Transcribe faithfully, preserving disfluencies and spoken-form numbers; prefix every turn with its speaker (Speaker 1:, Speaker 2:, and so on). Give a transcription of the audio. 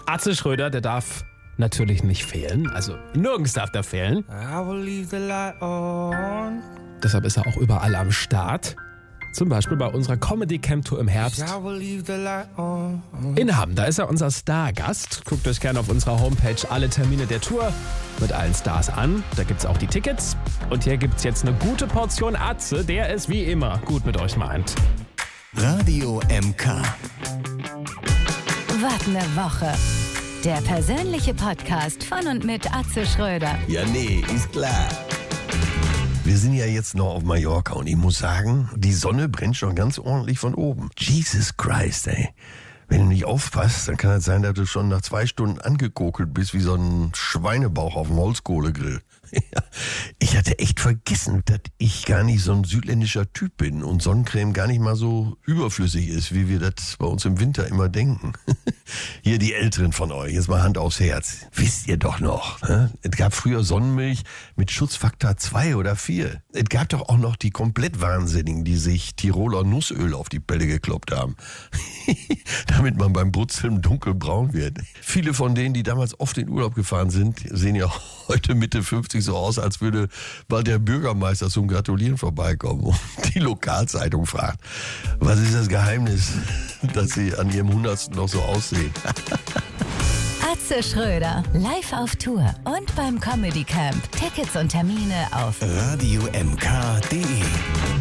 Speaker 1: Atze Schröder, der darf natürlich nicht fehlen. Also nirgends darf der fehlen. Deshalb ist er auch überall am Start. Zum Beispiel bei unserer Comedy Camp Tour im Herbst in Hamm. Da ist er unser Stargast. Guckt euch gerne auf unserer Homepage alle Termine der Tour mit allen Stars an. Da gibt's auch die Tickets. Und hier gibt's jetzt eine gute Portion Atze, der es wie immer gut mit euch meint.
Speaker 2: Radio M K.
Speaker 3: Was ne Woche. Der persönliche Podcast von und mit Atze Schröder.
Speaker 2: Ja, nee, ist klar. Wir sind ja jetzt noch auf Mallorca und ich muss sagen, die Sonne brennt schon ganz ordentlich von oben. Jesus Christ, ey. Wenn du nicht aufpasst, dann kann es sein, dass du schon nach zwei Stunden angekokelt bist wie so ein Schweinebauch auf dem Holzkohlegrill. Ich hatte echt vergessen, dass ich gar nicht so ein südländischer Typ bin und Sonnencreme gar nicht mal so überflüssig ist, wie wir das bei uns im Winter immer denken. Hier die Älteren von euch, jetzt mal Hand aufs Herz. Wisst ihr doch noch, ne? Es gab früher Sonnenmilch mit Schutzfaktor zwei oder vier. Es gab doch auch noch die komplett Wahnsinnigen, die sich Tiroler Nussöl auf die Pelle gekloppt haben. Damit man beim Brutzeln dunkelbraun wird. Viele von denen, die damals oft in Urlaub gefahren sind, sehen ja heute Mitte fünfzig so aus, als würde bald der Bürgermeister zum Gratulieren vorbeikommen und die Lokalzeitung fragt, was ist das Geheimnis, dass sie an ihrem Hundertsten noch so aussehen?
Speaker 3: Atze Schröder, live auf Tour und beim Comedy Camp. Tickets und Termine auf
Speaker 2: radio m k punkt d e